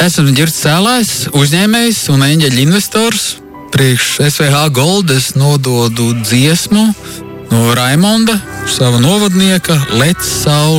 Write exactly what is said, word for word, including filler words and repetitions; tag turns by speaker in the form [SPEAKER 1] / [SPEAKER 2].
[SPEAKER 1] Esmu Ģirds Cēlājs, uzņēmējs un eņģeļa investors. Priekš S V H Gold es nododu dziesmu no Raimonda, sava novadnieka, Lec Saule.